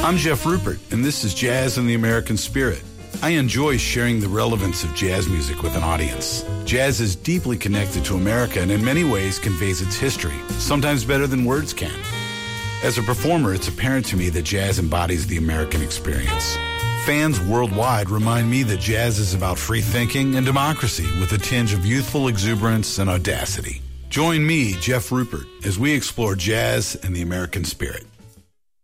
I'm Jeff Rupert, and this is Jazz in the American Spirit. I enjoy sharing the relevance of jazz music with an audience. Jazz is deeply connected to America and in many ways conveys its history, sometimes better than words can. As a performer, it's apparent to me that jazz embodies the American experience. Fans worldwide remind me that jazz is about free thinking and democracy with a tinge of youthful exuberance and audacity. Join me, Jeff Rupert, as we explore jazz and the American spirit.